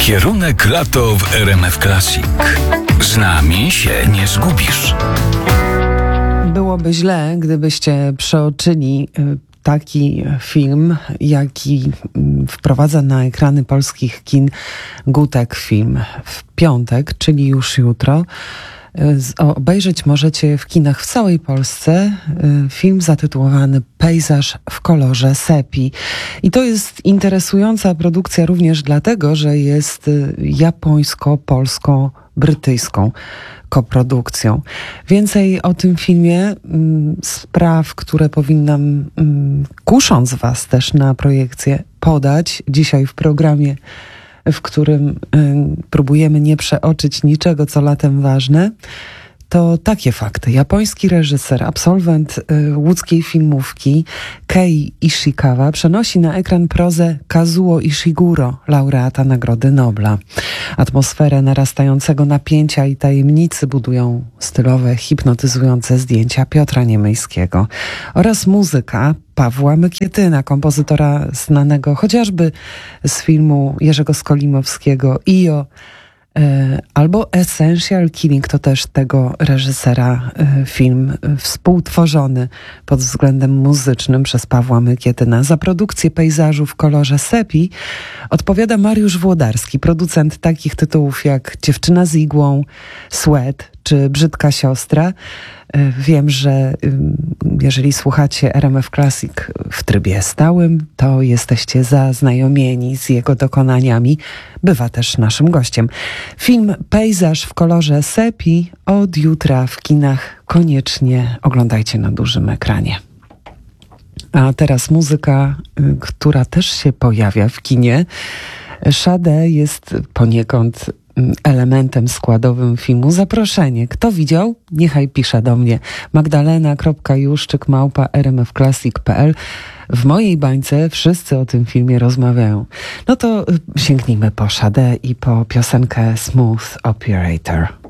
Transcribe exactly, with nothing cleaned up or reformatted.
Kierunek lato w R M F Classic. Z nami się nie zgubisz. Byłoby źle, gdybyście przeoczyli taki film, jaki wprowadza na ekrany polskich kin Gutek Film w piątek, czyli już jutro. Obejrzeć możecie w kinach w całej Polsce film zatytułowany Pejzaż w kolorze sepi. I to jest interesująca produkcja również dlatego, że jest japońsko-polsko-brytyjską koprodukcją. Więcej o tym filmie, spraw, które powinnam, kusząc was też na projekcję, podać dzisiaj w programie, w którym y, próbujemy nie przeoczyć niczego, co latem ważne, to takie fakty. Japoński reżyser, absolwent y, łódzkiej filmówki Kei Ishikawa przenosi na ekran prozę Kazuo Ishiguro, laureata Nagrody Nobla. Atmosferę narastającego napięcia i tajemnicy budują stylowe, hipnotyzujące zdjęcia Piotra Niemyjskiego oraz muzyka Pawła Mykietyna, kompozytora znanego chociażby z filmu Jerzego Skolimowskiego Io, albo Essential Killing, to też tego reżysera film współtworzony pod względem muzycznym przez Pawła Mykietyna. Za produkcję Pejzażu w kolorze sepi odpowiada Mariusz Włodarski, producent takich tytułów jak Dziewczyna z igłą, Sweat czy Brzydka siostra. Wiem, że jeżeli słuchacie R M F Classic w trybie stałym, to jesteście zaznajomieni z jego dokonaniami. Bywa też naszym gościem. Film Pejzaż w kolorze sepi od jutra w kinach koniecznie oglądajcie na dużym ekranie. A teraz muzyka, która też się pojawia w kinie. Sade jest poniekąd elementem składowym filmu. Zaproszenie. Kto widział? Niechaj pisze do mnie. magdalena kropka juszczyk małpa r m f classic kropka p l. W mojej bańce wszyscy o tym filmie rozmawiają. No to sięgnijmy po Sade i po piosenkę Smooth Operator.